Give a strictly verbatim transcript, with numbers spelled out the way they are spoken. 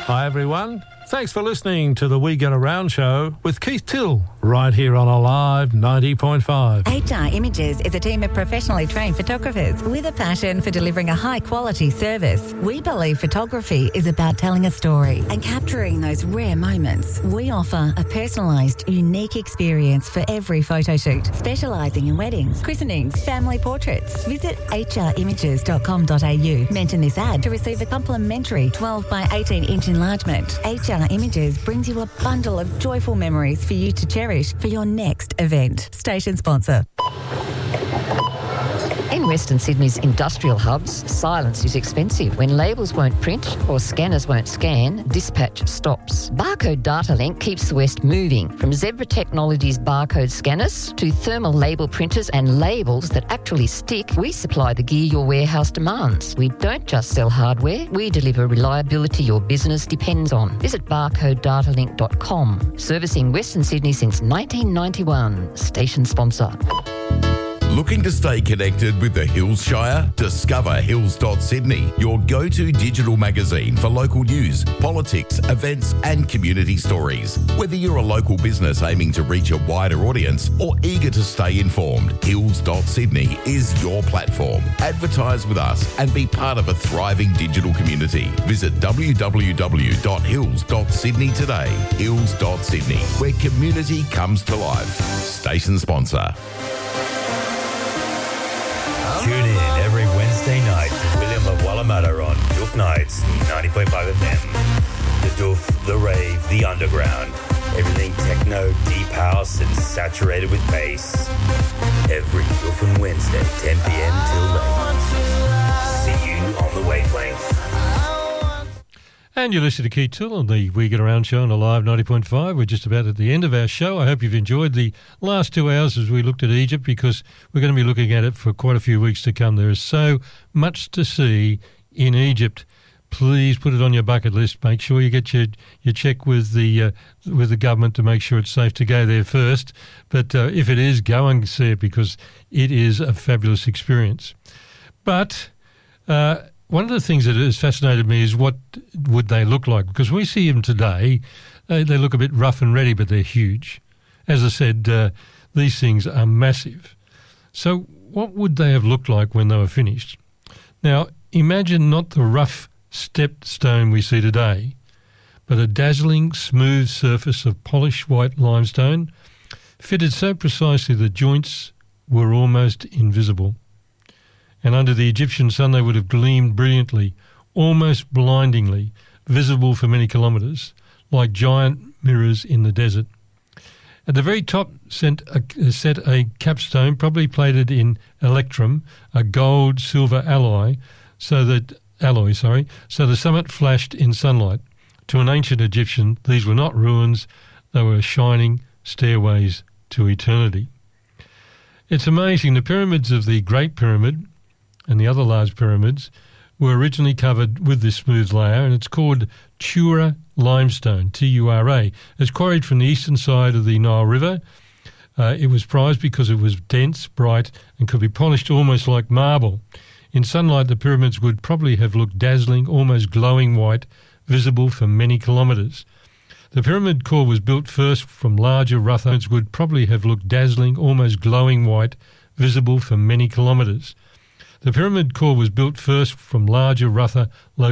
Hi everyone, thanks for listening to the We Get Around show with Keith Till, right here on Alive ninety point five. H R Images is a team of professionally trained photographers with a passion for delivering a high-quality service. We believe photography is about telling a story and capturing those rare moments. We offer a personalised, unique experience for every photo shoot, specialising in weddings, christenings, family portraits. Visit h r images dot com dot a u. Mention this ad to receive a complimentary twelve by eighteen inch enlargement. H R Images brings you a bundle of joyful memories for you to cherish for your next event. Station sponsor. In Western Sydney's industrial hubs, silence is expensive. When labels won't print or scanners won't scan, dispatch stops. Barcode Data Link keeps the West moving. From Zebra Technologies barcode scanners to thermal label printers and labels that actually stick, we supply the gear your warehouse demands. We don't just sell hardware, we deliver reliability your business depends on. Visit barcode data link dot com. Servicing Western Sydney since nineteen ninety-one. Station sponsor. Looking to stay connected with the Hills Shire? Discover hills dot sydney, your go-to digital magazine for local news, politics, events and community stories. Whether you're a local business aiming to reach a wider audience or eager to stay informed, hills dot sydney is your platform. Advertise with us and be part of a thriving digital community. Visit w w w dot hills dot sydney today. hills dot sydney, where community comes to life. Station sponsor. Tune in every Wednesday night to William of Wallamattar on Doof Nights, ninety point five F M. The Doof, the rave, the underground. Everything techno, deep house, and saturated with bass. Every Doofin Wednesday, ten p.m. till late. See you on the wavelength. And you're listening to Keith Till on the We Get Around show on Alive ninety point five. We're just about at the end of our show. I hope you've enjoyed the last two hours as we looked at Egypt, because we're going to be looking at it for quite a few weeks to come. There is so much to see in Egypt. Please put it on your bucket list. Make sure you get your, your check with the uh, with the government to make sure it's safe to go there first. But uh, if it is, go and see it, because it is a fabulous experience. But Uh, one of the things that has fascinated me is what would they look like, because we see them today, they, they look a bit rough and ready, but they're huge. As I said, uh, these things are massive. So what would they have looked like when they were finished? Now, imagine not the rough stepped stone we see today, but a dazzling smooth surface of polished white limestone, fitted so precisely the joints were almost invisible. And under the Egyptian sun they would have gleamed brilliantly, almost blindingly, visible for many kilometres, like giant mirrors in the desert. At the very top sent a, set a capstone, probably plated in electrum, a gold-silver alloy, so that alloy, sorry, so the summit flashed in sunlight. To an ancient Egyptian, these were not ruins, they were shining stairways to eternity. It's amazing. The pyramids of the Great Pyramid and the other large pyramids were originally covered with this smooth layer, and it's called Tura limestone, T U R A. It's quarried from the eastern side of the Nile River. Uh, it was prized because it was dense, bright, and could be polished almost like marble. In sunlight, the pyramids would probably have looked dazzling, almost glowing white, visible for many kilometres. The pyramid core was built first from larger, rougher, would probably have looked dazzling, almost glowing white, visible for many kilometres. The pyramid core was built first from larger, rougher,